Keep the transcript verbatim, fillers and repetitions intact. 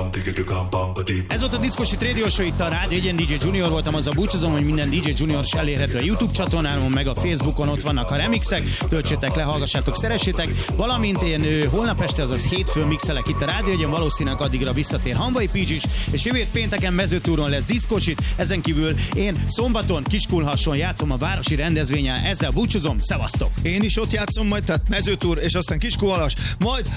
Ez volt a Diszkosit Radio Show itt a Rádió egyen, dé dzsé Junior voltam, az a búcsúzom, hogy minden dé dzsé Junior is elérhető a YouTube csatornámon, meg a Facebookon, ott vannak a remixek, töltsétek le, hallgassátok, szeressétek, valamint én ő, holnap este, azaz hétfőn mixelek itt a Rádió egyen, valószínűleg addigra visszatér Hanvai Pícs is, és jövő pénteken Mezőtúron lesz Diszkosit, ezen kívül én szombaton Kiskunhasson játszom a városi rendezvényen, ezzel búcsúzom, szevasztok! Én is ott játszom majd, tehát Mezőtúr, és aztán Kiskunhalas, majd